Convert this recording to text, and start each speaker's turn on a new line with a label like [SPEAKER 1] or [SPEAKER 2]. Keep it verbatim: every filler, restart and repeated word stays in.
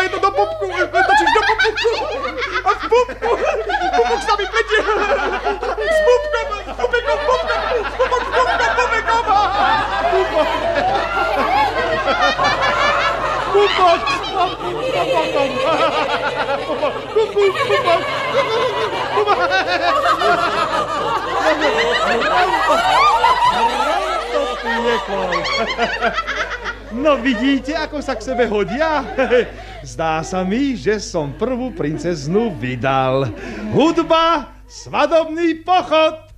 [SPEAKER 1] je to do pupku, točíš do pupku. A v pupku, pupok sa mi pletie. S pupkom, s pupekom, pupkom, pupok, s pupkom, pupekom. Pupok. Pupok. Pupok. Pupok. Pupok. No vidíte, ako sa k sebe hodia? Zdá sa mi, že som prvú princeznu vydal. Hudba, svadobný pochod.